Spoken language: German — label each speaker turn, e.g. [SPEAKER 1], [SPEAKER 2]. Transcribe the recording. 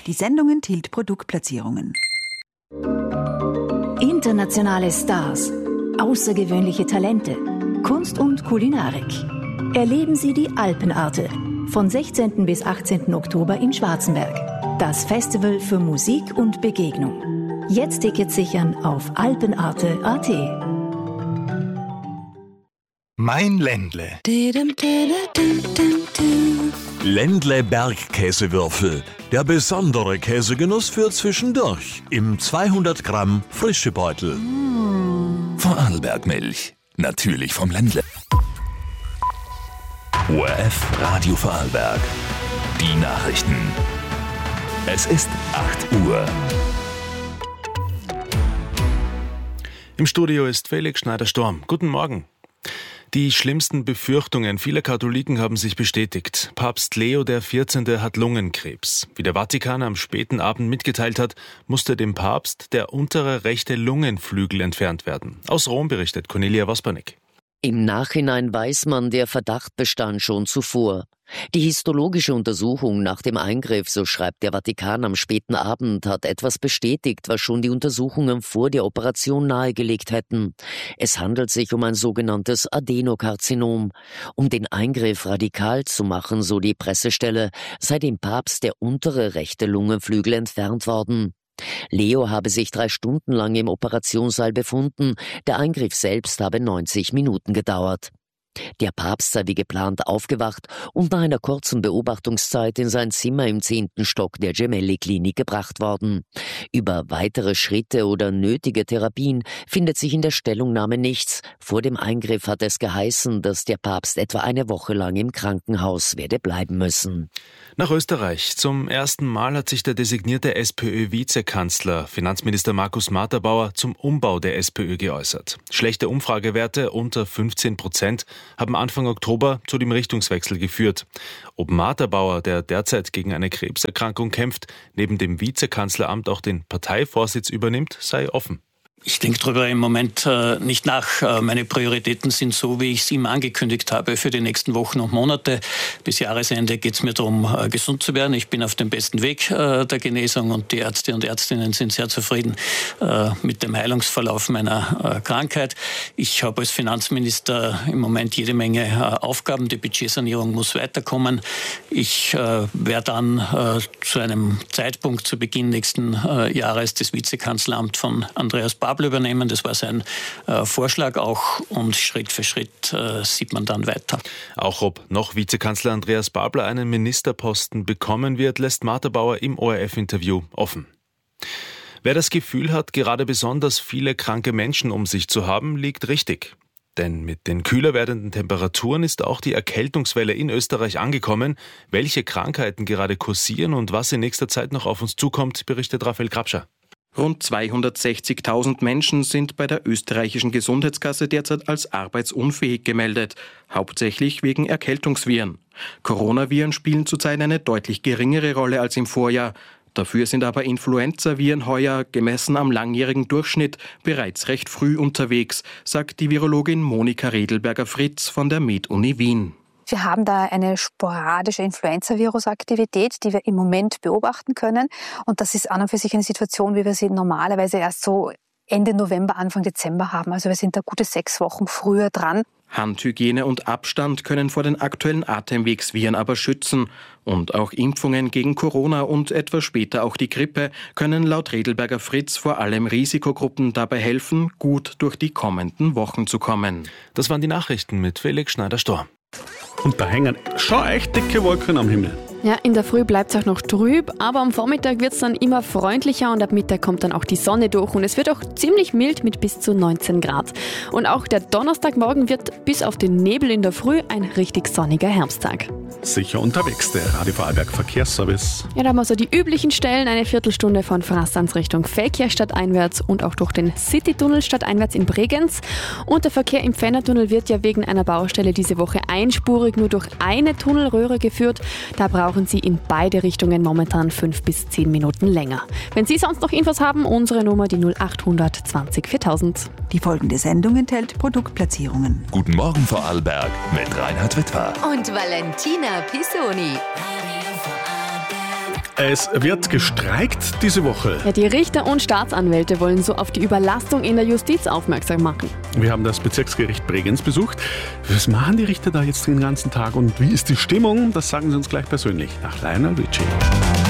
[SPEAKER 1] Die Sendung enthielt Produktplatzierungen.
[SPEAKER 2] Internationale Stars, außergewöhnliche Talente, Kunst und Kulinarik. Erleben Sie die Alpenarte von 16. bis 18. Oktober in Schwarzenberg. Das Festival für Musik und Begegnung. Jetzt Tickets sichern auf alpenarte.at.
[SPEAKER 3] Mein Ländle.
[SPEAKER 4] Ländle Bergkäsewürfel. Der besondere Käsegenuss für zwischendurch. Im 200 Gramm Frischebeutel.
[SPEAKER 5] Vorarlbergmilch. Natürlich vom Ländle. ORF Radio Vorarlberg. Die Nachrichten. Es ist 8 Uhr.
[SPEAKER 6] Im Studio ist Felix Schneider-Storm. Guten Morgen. Die schlimmsten Befürchtungen vieler Katholiken haben sich bestätigt. Papst Leo XIV. Hat Lungenkrebs. Wie der Vatikan am späten Abend mitgeteilt hat, musste dem Papst der untere rechte Lungenflügel entfernt werden. Aus Rom berichtet Cornelia Waspernick.
[SPEAKER 7] Im Nachhinein weiß man, der Verdacht bestand schon zuvor. Die histologische Untersuchung nach dem Eingriff, so schreibt der Vatikan am späten Abend, hat etwas bestätigt, was schon die Untersuchungen vor der Operation nahegelegt hätten. Es handelt sich um ein sogenanntes Adenokarzinom. Um den Eingriff radikal zu machen, so die Pressestelle, sei dem Papst der untere rechte Lungenflügel entfernt worden. Leo habe sich 3 Stunden lang im Operationssaal befunden. Der Eingriff selbst habe 90 Minuten gedauert. Der Papst sei wie geplant aufgewacht und nach einer kurzen Beobachtungszeit in sein Zimmer im 10. Stock der Gemelli-Klinik gebracht worden. Über weitere Schritte oder nötige Therapien findet sich in der Stellungnahme nichts. Vor dem Eingriff hat es geheißen, dass der Papst etwa eine Woche lang im Krankenhaus werde bleiben müssen.
[SPEAKER 6] Nach Österreich. Zum ersten Mal hat sich der designierte SPÖ-Vizekanzler, Finanzminister Markus Marterbauer, zum Umbau der SPÖ geäußert. Schlechte Umfragewerte unter 15% haben Anfang Oktober zu dem Richtungswechsel geführt. Ob Marterbauer, der derzeit gegen eine Krebserkrankung kämpft, neben dem Vizekanzleramt auch den Parteivorsitz übernimmt, sei offen.
[SPEAKER 8] Ich denke darüber im Moment nicht nach. Meine Prioritäten sind so, wie ich es ihm angekündigt habe, für die nächsten Wochen und Monate. Bis Jahresende geht es mir darum, gesund zu werden. Ich bin auf dem besten Weg der Genesung und die Ärzte und Ärztinnen sind sehr zufrieden mit dem Heilungsverlauf meiner Krankheit. Ich habe als Finanzminister im Moment jede Menge Aufgaben. Die Budgetsanierung muss weiterkommen. Ich werde dann zu einem Zeitpunkt zu Beginn nächsten Jahres das Vizekanzleramt von Andreas Babler übernehmen. Das war sein Vorschlag auch und Schritt für Schritt sieht man dann weiter.
[SPEAKER 6] Auch ob noch Vizekanzler Andreas Babler einen Ministerposten bekommen wird, lässt Marterbauer im ORF-Interview offen. Wer das Gefühl hat, gerade besonders viele kranke Menschen um sich zu haben, liegt richtig. Denn mit den kühler werdenden Temperaturen ist auch die Erkältungswelle in Österreich angekommen. Welche Krankheiten gerade kursieren und was in nächster Zeit noch auf uns zukommt, berichtet Raphael Grabscher.
[SPEAKER 9] Rund 260.000 Menschen sind bei der österreichischen Gesundheitskasse derzeit als arbeitsunfähig gemeldet, hauptsächlich wegen Erkältungsviren. Coronaviren spielen zurzeit eine deutlich geringere Rolle als im Vorjahr. Dafür sind aber Influenzaviren heuer, gemessen am langjährigen Durchschnitt, bereits recht früh unterwegs, sagt die Virologin Monika Redelberger-Fritz von der Med-Uni Wien.
[SPEAKER 10] Wir haben da eine sporadische Influenza-Virus-Aktivität, die wir im Moment beobachten können. Und das ist an und für sich eine Situation, wie wir sie normalerweise erst so Ende November, Anfang Dezember haben. Also wir sind da gute 6 Wochen früher dran.
[SPEAKER 9] Handhygiene und Abstand können vor den aktuellen Atemwegsviren aber schützen. Und auch Impfungen gegen Corona und etwas später auch die Grippe können laut Redelberger-Fritz vor allem Risikogruppen dabei helfen, gut durch die kommenden Wochen zu kommen.
[SPEAKER 6] Das waren die Nachrichten mit Felix Schneider-Storm.
[SPEAKER 3] Und da hängen schon echt dicke Wolken am Himmel.
[SPEAKER 11] Ja, in der Früh bleibt es auch noch trüb, aber am Vormittag wird es dann immer freundlicher und ab Mittag kommt dann auch die Sonne durch und es wird auch ziemlich mild mit bis zu 19 Grad. Und auch der Donnerstagmorgen wird bis auf den Nebel in der Früh ein richtig sonniger Herbsttag.
[SPEAKER 3] Sicher unterwegs, der Radio Vorarlberg Verkehrsservice.
[SPEAKER 11] Ja, da haben wir so die üblichen Stellen, eine Viertelstunde von Frastanz Richtung Feldkirch stadteinwärts und auch durch den Citytunnel stadteinwärts in Bregenz. Und der Verkehr im Fennertunnel wird ja wegen einer Baustelle diese Woche einspurig nur durch eine Tunnelröhre geführt. Da brauchen Sie in beide Richtungen momentan 5 bis 10 Minuten länger. Wenn Sie sonst noch Infos haben, unsere Nummer die 0800 20 4000.
[SPEAKER 1] Die folgende Sendung enthält Produktplatzierungen.
[SPEAKER 5] Guten Morgen Vorarlberg mit Reinhard Wittwer
[SPEAKER 12] und Valentina Pisoni.
[SPEAKER 3] Es wird gestreikt diese Woche.
[SPEAKER 11] Ja, die Richter und Staatsanwälte wollen so auf die Überlastung in der Justiz aufmerksam machen.
[SPEAKER 3] Wir haben das Bezirksgericht Bregenz besucht. Was machen die Richter da jetzt den ganzen Tag und wie ist die Stimmung? Das sagen sie uns gleich persönlich nach Lionel Richie.